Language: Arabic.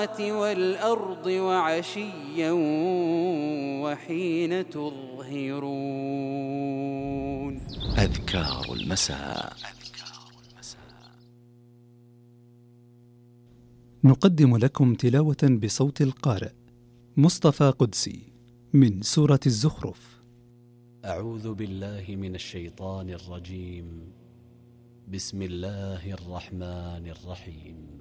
والأرض وعشيا وحين تظهرون. أذكار المساء. نقدم لكم تلاوة بصوت القارئ مصطفى قدسي من سورة الزخرف. أعوذ بالله من الشيطان الرجيم. بسم الله الرحمن الرحيم.